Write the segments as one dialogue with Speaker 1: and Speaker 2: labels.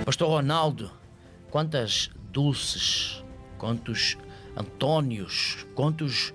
Speaker 1: Pastor Ronaldo, quantas Dulces, quantos Antônios, quantos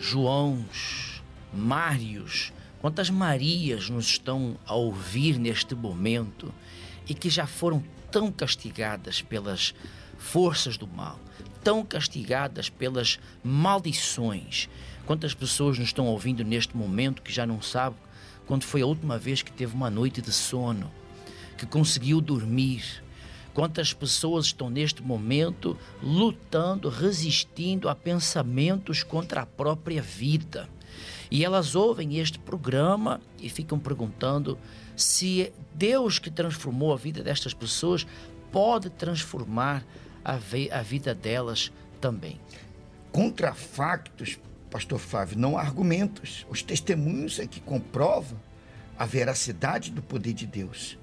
Speaker 1: Joãos, Mários, quantas Marias nos estão a ouvir neste momento e que já foram tão castigadas pelas forças do mal, tão castigadas pelas maldições. Quantas pessoas nos estão ouvindo neste momento que já não sabem quando foi a última vez que teve uma noite de sono, que conseguiu dormir. Quantas pessoas estão neste momento lutando, resistindo a pensamentos contra a própria vida. E elas ouvem este programa e ficam perguntando se Deus que transformou a vida destas pessoas pode transformar a vida delas também.
Speaker 2: Contra factos, pastor Flávio, não há argumentos. Os testemunhos é que comprovam a veracidade do poder de Deus.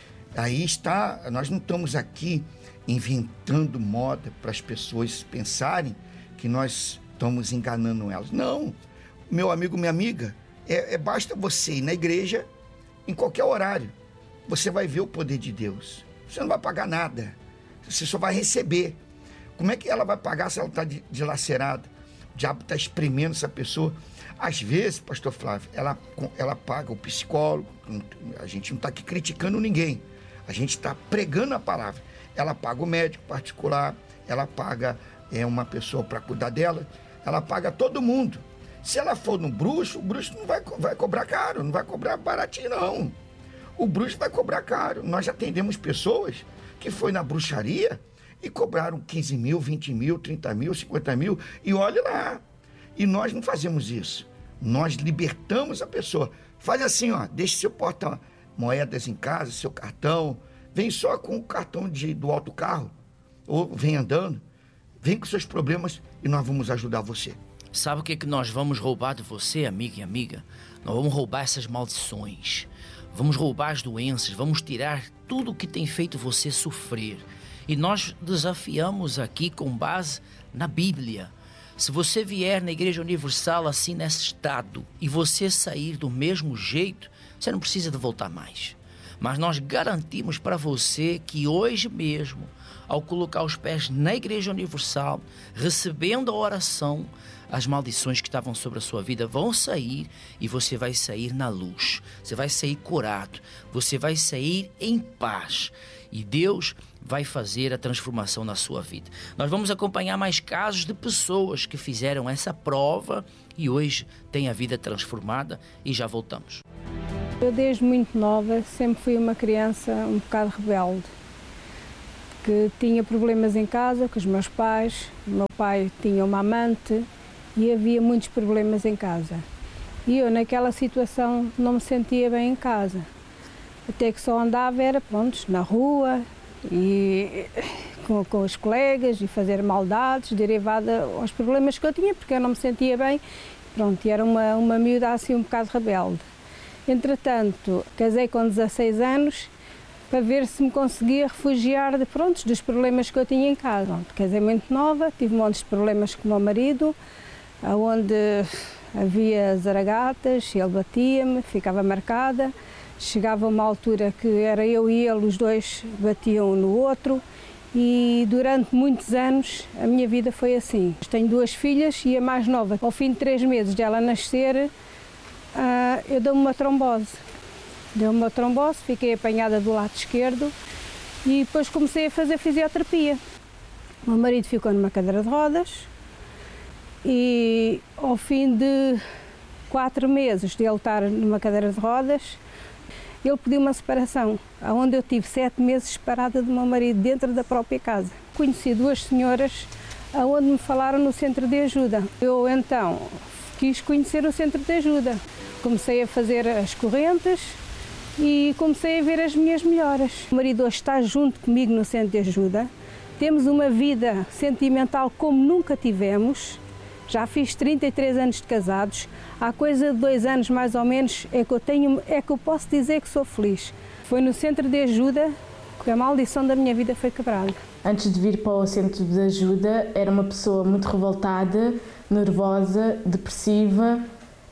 Speaker 2: Aí está, nós não estamos aqui inventando moda para as pessoas pensarem que nós estamos enganando elas. Não, meu amigo, minha amiga, basta você ir na igreja em qualquer horário. Você vai ver o poder de Deus. Você não vai pagar nada, você só vai receber. Como é que ela vai pagar se ela está dilacerada? O diabo está espremendo essa pessoa. Às vezes, pastor Flávio, ela paga o psicólogo. A gente não está aqui criticando ninguém. A gente está pregando a palavra. Ela paga o médico particular, ela paga uma pessoa para cuidar dela, ela paga todo mundo. Se ela for no bruxo, o bruxo não vai cobrar caro, não vai cobrar baratinho, não. O bruxo vai cobrar caro. Nós já atendemos pessoas que foi na bruxaria e cobraram 15 mil, 20 mil, 30 mil, 50 mil, e olha lá. E nós não fazemos isso. Nós libertamos a pessoa. Faz assim, ó, deixe seu porta-moedas em casa, seu cartão, vem só com o cartão do autocarro, ou vem andando, vem com seus problemas e nós vamos ajudar você.
Speaker 1: Sabe o que nós vamos roubar de você, amiga e amiga? Nós vamos roubar essas maldições, vamos roubar as doenças, vamos tirar tudo o que tem feito você sofrer. E nós desafiamos aqui com base na Bíblia. Se você vier na Igreja Universal assim nesse estado e você sair do mesmo jeito, você não precisa de voltar mais. Mas nós garantimos para você que hoje mesmo, ao colocar os pés na Igreja Universal, recebendo a oração, as maldições que estavam sobre a sua vida vão sair e você vai sair na luz. Você vai sair curado, você vai sair em paz e Deus vai fazer a transformação na sua vida. Nós vamos acompanhar mais casos de pessoas que fizeram essa prova e hoje têm a vida transformada e já voltamos.
Speaker 3: Eu desde muito nova sempre fui uma criança um bocado rebelde, que tinha problemas em casa com os meus pais. O meu pai tinha uma amante e havia muitos problemas em casa. E eu naquela situação não me sentia bem em casa. Até que só andava na rua e com os colegas e fazer maldades derivada aos problemas que eu tinha, porque eu não me sentia bem. E era uma miúda assim um bocado rebelde. Entretanto, casei com 16 anos para ver se me conseguia refugiar dos problemas que eu tinha em casa. Casei muito nova, tive montes de problemas com o meu marido, onde havia zaragatas, ele batia-me, ficava marcada. Chegava uma altura que era eu e ele, os dois batiam um no outro e durante muitos anos a minha vida foi assim. Tenho 2 filhas e a mais nova, ao fim de 3 meses dela nascer, eu dei-me uma trombose. Fiquei apanhada do lado esquerdo e depois comecei a fazer fisioterapia. O meu marido ficou numa cadeira de rodas e ao fim de 4 meses de ele estar numa cadeira de rodas, ele pediu uma separação, onde eu tive 7 meses separada do meu marido dentro da própria casa. Conheci 2 senhoras onde me falaram no centro de ajuda. Eu então quis conhecer o centro de ajuda. Comecei a fazer as correntes e comecei a ver as minhas melhoras. O marido hoje está junto comigo no centro de ajuda. Temos uma vida sentimental como nunca tivemos. Já fiz 33 anos de casados. Há coisa de 2 anos mais ou menos é que eu posso dizer que sou feliz. Foi no centro de ajuda que a maldição da minha vida foi quebrada.
Speaker 4: Antes de vir para o centro de ajuda, era uma pessoa muito revoltada, nervosa, depressiva.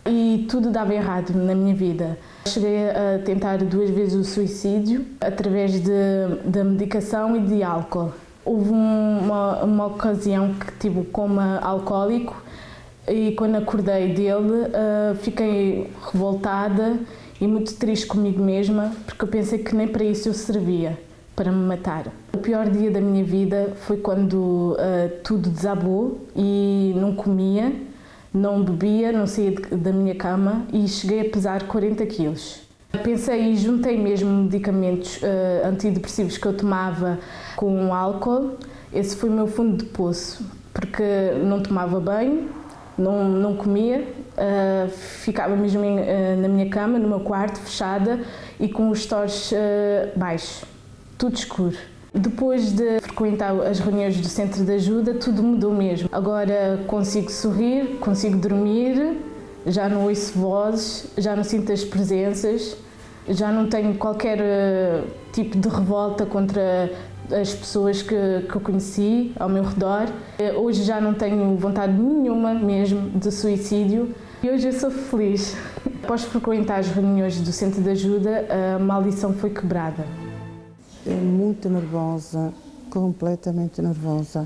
Speaker 4: E tudo dava errado na minha vida. Cheguei a tentar 2 vezes o suicídio através da medicação e de álcool. Houve uma ocasião que tive coma alcoólico e quando acordei dele fiquei revoltada e muito triste comigo mesma, porque eu pensei que nem para isso eu servia, para me matar. O pior dia da minha vida foi quando tudo desabou e não comia, não bebia, não saía da minha cama e cheguei a pesar 40 quilos. Pensei e juntei mesmo medicamentos antidepressivos que eu tomava com álcool. Esse foi o meu fundo de poço, porque não tomava banho, não comia, ficava mesmo na minha cama, no meu quarto, fechada e com os stores baixos, tudo escuro. Depois de frequentar as reuniões do centro de ajuda, tudo mudou mesmo. Agora consigo sorrir, consigo dormir, já não ouço vozes, já não sinto as presenças, já não tenho qualquer tipo de revolta contra as pessoas que eu conheci ao meu redor. Hoje já não tenho vontade nenhuma mesmo de suicídio e hoje eu sou feliz. Após frequentar as reuniões do centro de ajuda, a maldição foi quebrada.
Speaker 5: Muito nervosa, completamente nervosa,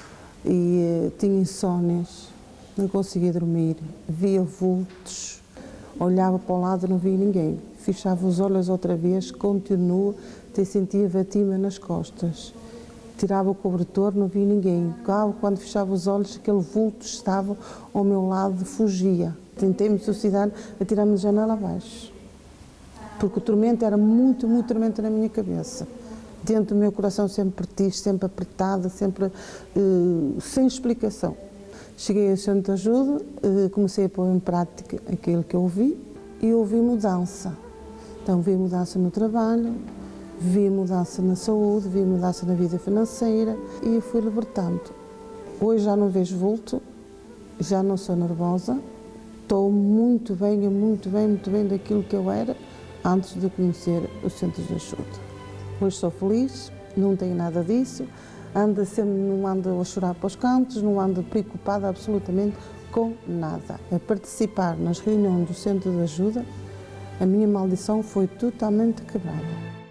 Speaker 5: e tinha insónias, não conseguia dormir, via vultos, olhava para o lado e não via ninguém, fechava os olhos outra vez, continuo, até sentia vatima nas costas, tirava o cobertor, não via ninguém, quando fechava os olhos aquele vulto estava ao meu lado, fugia, tentei me suicidar, atirar-me de janela abaixo, porque o tormento era muito tormento na minha cabeça. Dentro do meu coração sempre triste, sempre apertada, sempre sem explicação. Cheguei ao centro de ajuda, comecei a pôr em prática aquilo que eu ouvi e ouvi mudança. Então vi mudança no trabalho, vi mudança na saúde, vi mudança na vida financeira e eu fui libertando. Hoje já não vejo vulto, já não sou nervosa, estou muito bem daquilo que eu era antes de conhecer os centros de ajuda. Hoje sou feliz, não tenho nada disso, não ando a chorar para os cantos, não ando preocupada absolutamente com nada. A participar nas reuniões do centro de ajuda, a minha maldição foi totalmente quebrada.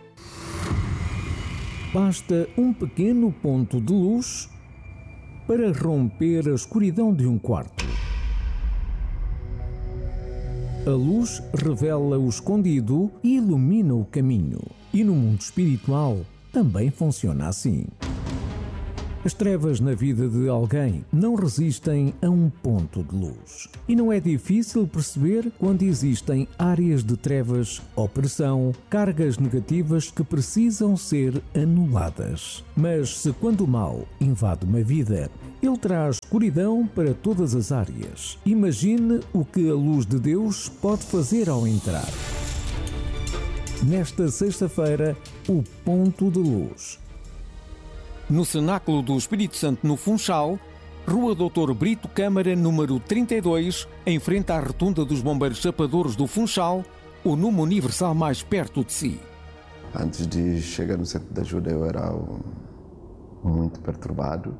Speaker 6: Basta um pequeno ponto de luz para romper a escuridão de um quarto. A luz revela o escondido e ilumina o caminho. E no mundo espiritual também funciona assim. As trevas na vida de alguém não resistem a um ponto de luz. E não é difícil perceber quando existem áreas de trevas, opressão, cargas negativas que precisam ser anuladas. Mas se quando o mal invade uma vida, ele traz escuridão para todas as áreas. Imagine o que a luz de Deus pode fazer ao entrar. Nesta sexta-feira, o ponto de luz.
Speaker 7: No Cenáculo do Espírito Santo, no Funchal, Rua Doutor Brito Câmara, número 32, em frente à Rotunda dos Bombeiros Chapadores do Funchal, o número universal mais perto de si.
Speaker 8: Antes de chegar no centro de ajuda, eu era muito perturbado.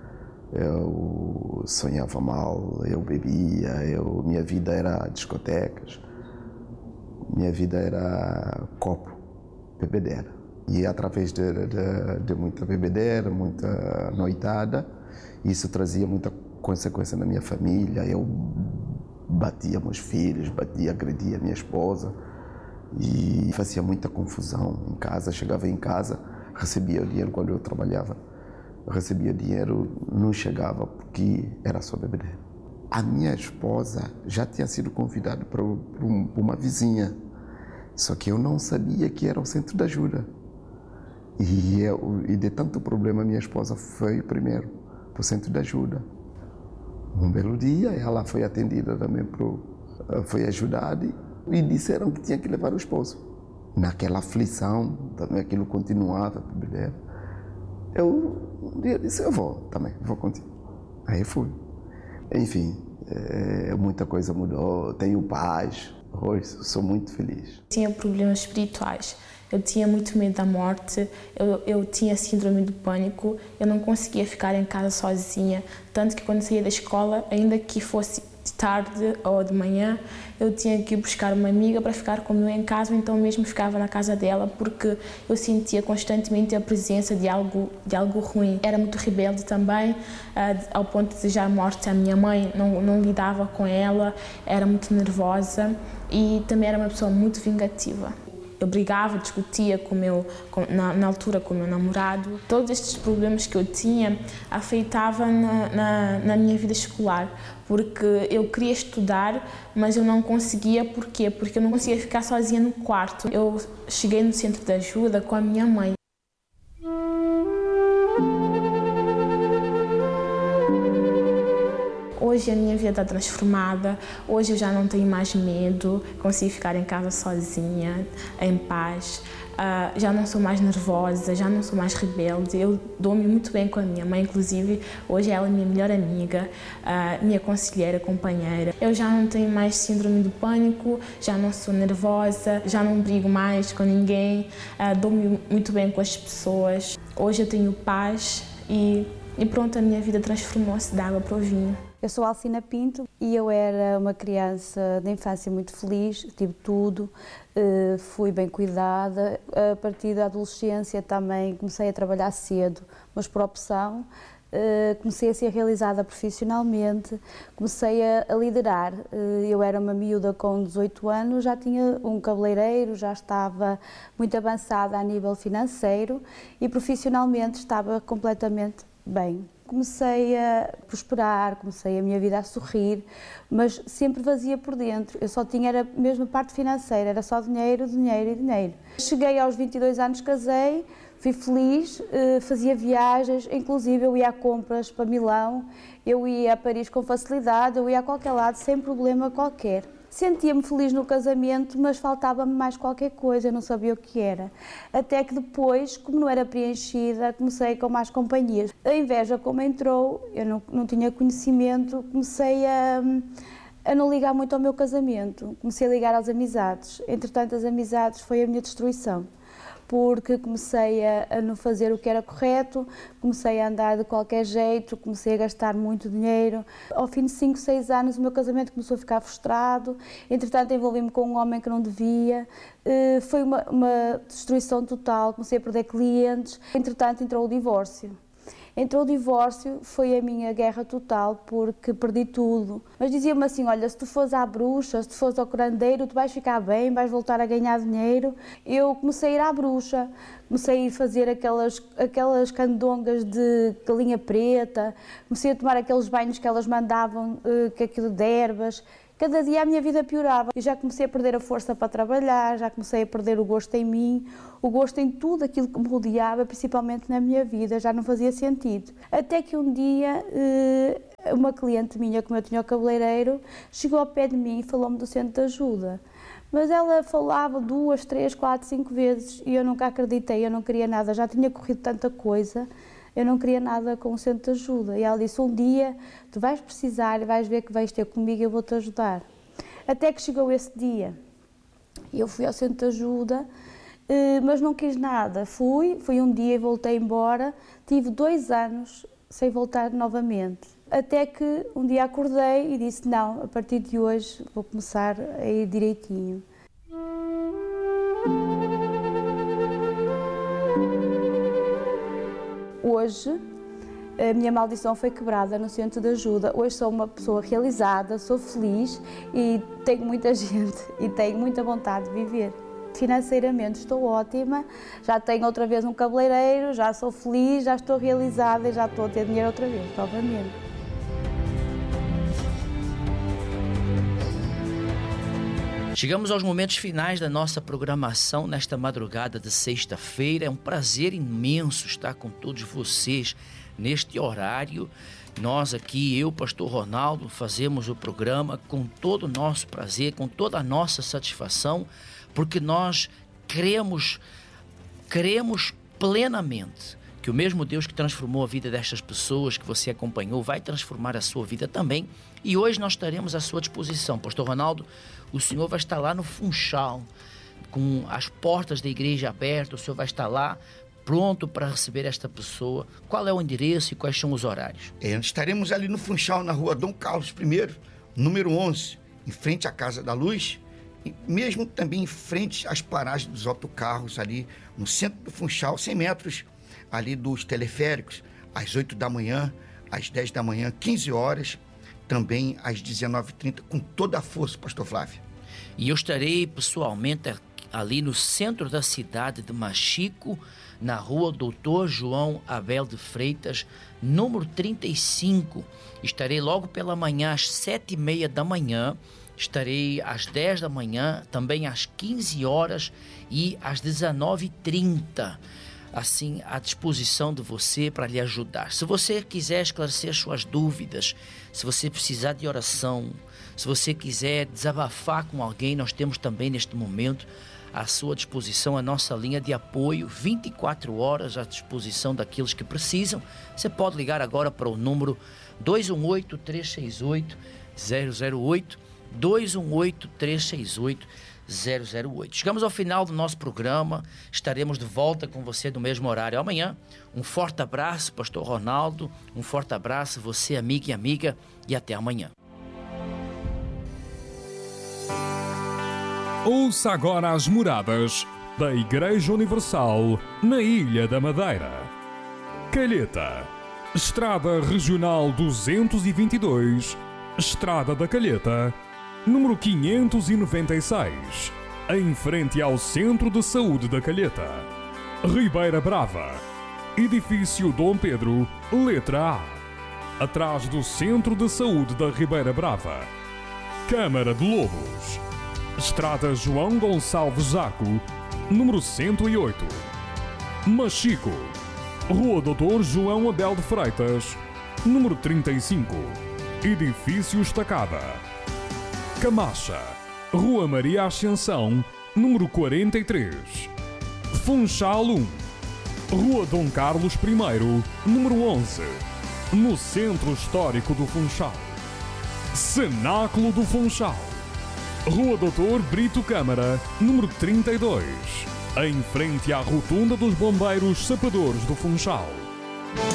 Speaker 8: Eu sonhava mal, eu bebia, minha vida era discotecas, minha vida era copo, bebedeira. E através de muita bebedeira, muita noitada, isso trazia muita consequência na minha família. Eu batia meus filhos, agredia minha esposa e fazia muita confusão em casa. Chegava em casa, recebia o dinheiro quando eu trabalhava. Recebia dinheiro, não chegava porque era só bebedeira. A minha esposa já tinha sido convidada para uma vizinha, só que eu não sabia que era o centro de ajuda. E de tanto problema, minha esposa foi primeiro para o centro de ajuda. Um belo dia, ela foi atendida também, foi ajudada e disseram que tinha que levar o esposo. Naquela aflição, também aquilo continuava, beber. Um dia disse, eu vou também, vou contigo. Aí fui. Enfim, muita coisa mudou, tenho paz, hoje sou muito feliz.
Speaker 9: Tinha problemas espirituais. Eu tinha muito medo da morte, eu tinha síndrome do pânico, eu não conseguia ficar em casa sozinha, tanto que quando saía da escola, ainda que tarde ou de manhã, eu tinha que ir buscar uma amiga para ficar comigo em casa, ou então mesmo ficava na casa dela, porque eu sentia constantemente a presença de algo ruim. Era muito rebelde também, ao ponto de desejar a morte à minha mãe, não lidava com ela, era muito nervosa e também era uma pessoa muito vingativa. Eu brigava, discutia na altura com o meu namorado. Todos estes problemas que eu tinha afetavam na minha vida escolar, porque eu queria estudar, mas eu não conseguia. Porquê? Porque eu não conseguia ficar sozinha no quarto. Eu cheguei no centro de ajuda com a minha mãe. Hoje a minha vida está transformada, hoje eu já não tenho mais medo, consigo ficar em casa sozinha, em paz, já não sou mais nervosa, já não sou mais rebelde, eu dou-me muito bem com a minha mãe, inclusive hoje ela é minha melhor amiga, minha conselheira, companheira. Eu já não tenho mais síndrome do pânico, já não sou nervosa, já não brigo mais com ninguém, dou-me muito bem com as pessoas. Hoje eu tenho paz e pronto, a minha vida transformou-se de água para o vinho.
Speaker 10: Eu sou Alcina Pinto e eu era uma criança de infância muito feliz, tive tudo, fui bem cuidada. A partir da adolescência também comecei a trabalhar cedo, mas por opção. Comecei a ser realizada profissionalmente, comecei a liderar. Eu era uma miúda com 18 anos, já tinha um cabeleireiro, já estava muito avançada a nível financeiro e profissionalmente estava completamente bem. Comecei a prosperar, comecei a minha vida a sorrir, mas sempre vazia por dentro. Eu só tinha era mesmo a parte financeira, era só dinheiro, dinheiro e dinheiro. Cheguei aos 22 anos, casei, fui feliz, fazia viagens, inclusive eu ia a compras para Milão, eu ia a Paris com facilidade, eu ia a qualquer lado sem problema qualquer. Sentia-me feliz no casamento, mas faltava-me mais qualquer coisa, eu não sabia o que era. Até que depois, como não era preenchida, comecei com mais companhias. A inveja, como entrou, eu não tinha conhecimento, comecei a não ligar muito ao meu casamento, comecei a ligar às amizades. Entretanto, as amizades foi a minha destruição, porque comecei a não fazer o que era correto, comecei a andar de qualquer jeito, comecei a gastar muito dinheiro. Ao fim de 5, 6 anos o meu casamento começou a ficar frustrado, entretanto envolvi-me com um homem que não devia, foi uma destruição total, comecei a perder clientes, entretanto entrou o divórcio. Entrou o divórcio, foi a minha guerra total, porque perdi tudo. Mas dizia-me assim, olha, se tu fores à bruxa, se tu fores ao curandeiro, tu vais ficar bem, vais voltar a ganhar dinheiro. Eu comecei a ir à bruxa, comecei a ir fazer aquelas candongas de galinha preta, comecei a tomar aqueles banhos que elas mandavam, que aquilo de ervas. Cada dia a minha vida piorava e já comecei a perder a força para trabalhar, já comecei a perder o gosto em mim, o gosto em tudo aquilo que me rodeava, principalmente na minha vida, já não fazia sentido. Até que um dia uma cliente minha, como eu tinha o cabeleireiro, chegou ao pé de mim e falou-me do centro de ajuda. Mas ela falava 2, 3, 4, 5 vezes e eu nunca acreditei, eu não queria nada, já tinha corrido tanta coisa. Eu não queria nada com o centro de ajuda. E ela disse, um dia tu vais precisar e vais ver que vais ter comigo e eu vou-te ajudar. Até que chegou esse dia. Eu fui ao centro de ajuda, mas não quis nada. Fui um dia e voltei embora. Tive 2 anos sem voltar novamente. Até que um dia acordei e disse, não, a partir de hoje vou começar a ir direitinho. Hoje, a minha maldição foi quebrada no centro de ajuda. Hoje sou uma pessoa realizada, sou feliz e tenho muita gente e tenho muita vontade de viver. Financeiramente estou ótima, já tenho outra vez um cabeleireiro, já sou feliz, já estou realizada e já estou a ter dinheiro outra vez, novamente.
Speaker 1: Chegamos aos momentos finais da nossa programação nesta madrugada de sexta-feira. É um prazer imenso estar com todos vocês neste horário. Nós aqui, eu, Pastor Ronaldo, fazemos o programa com todo o nosso prazer, com toda a nossa satisfação, porque nós cremos plenamente que o mesmo Deus que transformou a vida destas pessoas que você acompanhou vai transformar a sua vida também. E hoje nós estaremos à sua disposição. Pastor Ronaldo, o senhor vai estar lá no Funchal, com as portas da igreja abertas, o senhor vai estar lá pronto para receber esta pessoa. Qual é o endereço e quais são os horários?
Speaker 2: Estaremos ali no Funchal, na rua Dom Carlos I, número 11, em frente à Casa da Luz, e mesmo também em frente às paragens dos autocarros ali no centro do Funchal, 100 metros ali dos teleféricos, às 8 da manhã, às 10 da manhã, 15 horas, também às 19h30, com toda a força, pastor Flávio.
Speaker 1: E eu estarei pessoalmente ali no centro da cidade de Machico, na rua Doutor João Abel de Freitas, número 35. Estarei logo pela manhã, às 7h30 da manhã, estarei às 10 da manhã, também às 15 horas e às 19h30. Assim, à disposição de você para lhe ajudar. Se você quiser esclarecer suas dúvidas, se você precisar de oração, se você quiser desabafar com alguém, nós temos também neste momento à sua disposição a nossa linha de apoio, 24 horas à disposição daqueles que precisam. Você pode ligar agora para o número 218-368-008, 218-368-008. Chegamos ao final do nosso programa, estaremos de volta com você no mesmo horário amanhã. Um forte abraço, pastor Ronaldo, um forte abraço, você amiga e amiga, e até amanhã.
Speaker 11: Ouça agora as moradas da Igreja Universal na Ilha da Madeira. Calheta, Estrada Regional 222, Estrada da Calheta, número 596, em frente ao Centro de Saúde da Calheta. Ribeira Brava, Edifício Dom Pedro, letra A, atrás do Centro de Saúde da Ribeira Brava. Câmara de Lobos, Estrada João Gonçalves Zaco, número 108. Machico, Rua Doutor João Abel de Freitas, número 35, Edifício Estacada. Camacha, Rua Maria Ascensão, número 43. Funchal 1, Rua Dom Carlos I, número 11, no Centro Histórico do Funchal. Cenáculo do Funchal, Rua Doutor Brito Câmara, número 32, em frente à Rotunda dos Bombeiros Sapadores do Funchal.